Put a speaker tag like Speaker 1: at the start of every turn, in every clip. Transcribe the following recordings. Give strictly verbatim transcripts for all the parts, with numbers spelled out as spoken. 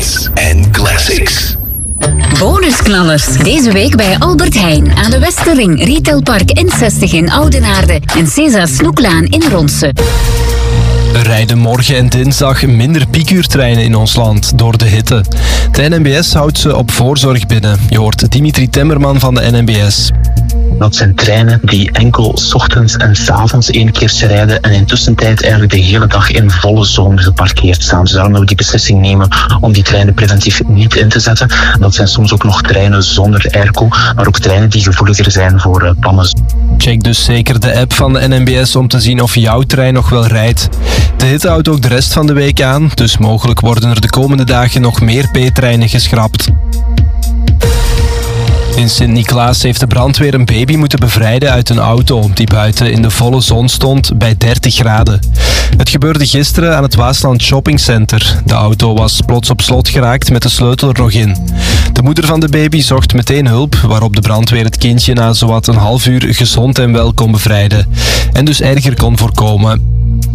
Speaker 1: Hits en classics.
Speaker 2: Bonusknallers. Deze week bij Albert Heijn aan de Westerring, Retailpark N zestig in Oudenaarde en Cesa Snoeklaan in Ronse.
Speaker 3: Er rijden morgen en dinsdag minder piekuurtreinen in ons land door de hitte. De N M B S houdt ze op voorzorg binnen. Je hoort Dimitri Timmerman van de N M B S.
Speaker 4: Dat zijn treinen die enkel 's ochtends en 's avonds één keertje rijden en in tussentijd eigenlijk de hele dag in volle zon geparkeerd staan. Dus daarom dat we die beslissing nemen om die treinen preventief niet in te zetten. Dat zijn soms ook nog treinen zonder airco, maar ook treinen die gevoeliger zijn voor uh, pannen.
Speaker 3: Check dus zeker de app van de N M B S om te zien of jouw trein nog wel rijdt. De hitte houdt ook de rest van de week aan, dus mogelijk worden er de komende dagen nog meer P-treinen geschrapt. In Sint-Niklaas heeft de brandweer een baby moeten bevrijden uit een auto die buiten in de volle zon stond bij dertig graden. Het gebeurde gisteren aan het Waasland Shoppingcenter. De auto was plots op slot geraakt met de sleutel er nog in. De moeder van de baby zocht meteen hulp, waarop de brandweer het kindje na zowat een half uur gezond en wel kon bevrijden. En dus erger kon voorkomen.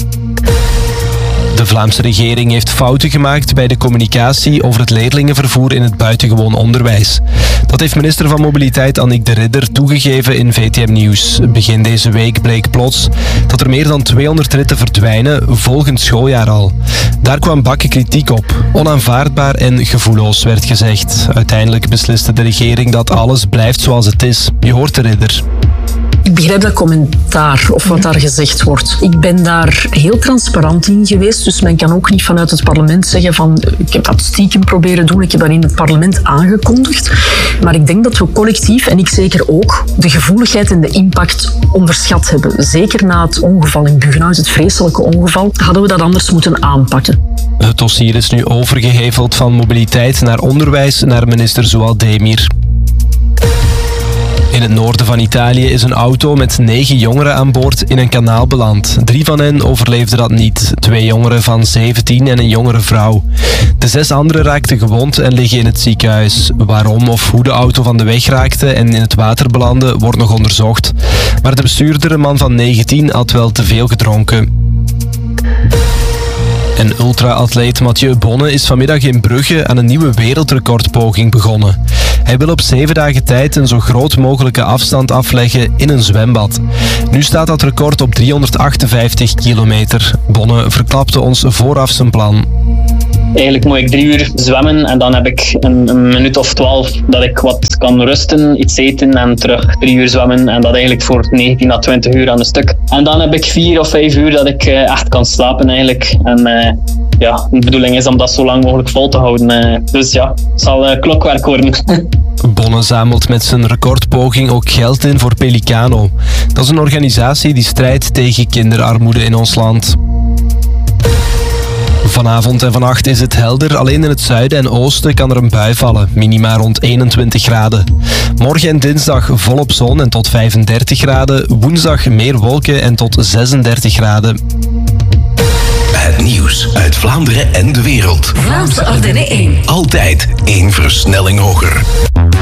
Speaker 3: De Vlaamse regering heeft fouten gemaakt bij de communicatie over het leerlingenvervoer in het buitengewoon onderwijs. Dat heeft minister van Mobiliteit Annick de Ridder toegegeven in V T M Nieuws. Begin deze week bleek plots dat er meer dan tweehonderd ritten verdwijnen volgend schooljaar al. Daar kwam bakken kritiek op. Onaanvaardbaar en gevoelloos werd gezegd. Uiteindelijk besliste de regering dat alles blijft zoals het is. Je hoort de Ridder.
Speaker 5: Ik begrijp dat commentaar of wat daar gezegd wordt. Ik ben daar heel transparant in geweest, dus men kan ook niet vanuit het parlement zeggen van ik heb dat stiekem proberen doen, ik heb dat in het parlement aangekondigd. Maar ik denk dat we collectief, en ik zeker ook, de gevoeligheid en de impact onderschat hebben. Zeker na het ongeval in Bugenhuis, het vreselijke ongeval, hadden we dat anders moeten aanpakken.
Speaker 3: Het dossier is nu overgeheveld van mobiliteit naar onderwijs naar minister Zouad Demir. In het noorden van Italië is een auto met negen jongeren aan boord in een kanaal beland. Drie van hen overleefden dat niet. Twee jongeren van zeventien en een jongere vrouw. De zes anderen raakten gewond en liggen in het ziekenhuis. Waarom of hoe de auto van de weg raakte en in het water belandde, wordt nog onderzocht. Maar de bestuurder, een man van negentien, had wel te veel gedronken. En ultra-atleet Mathieu Bonne is vanmiddag in Brugge aan een nieuwe wereldrecordpoging begonnen. Hij wil op zeven dagen tijd een zo groot mogelijke afstand afleggen in een zwembad. Nu staat dat record op driehonderdachtenvijftig kilometer. Bonne verklapte ons vooraf zijn plan.
Speaker 6: Eigenlijk moet ik drie uur zwemmen en dan heb ik een, een minuut of twaalf dat ik wat kan rusten, iets eten en terug drie uur zwemmen. En dat eigenlijk voor negentien à twintig uur aan een stuk. En dan heb ik vier of vijf uur dat ik uh, echt kan slapen eigenlijk. En uh, ja, de bedoeling is om dat zo lang mogelijk vol te houden. Uh, dus ja, het zal uh, klokwerk worden.
Speaker 3: Bonne zamelt met zijn recordpoging ook geld in voor Pelicano. Dat is een organisatie die strijdt tegen kinderarmoede in ons land. Vanavond en vannacht is het helder. Alleen in het zuiden en oosten kan er een bui vallen. Minima rond eenentwintig graden. Morgen en dinsdag volop zon en tot vijfendertig graden. Woensdag meer wolken en tot zesendertig graden.
Speaker 1: Het nieuws uit Vlaanderen en de wereld.
Speaker 2: Vlaamse Ardennen één.
Speaker 1: Altijd één versnelling hoger.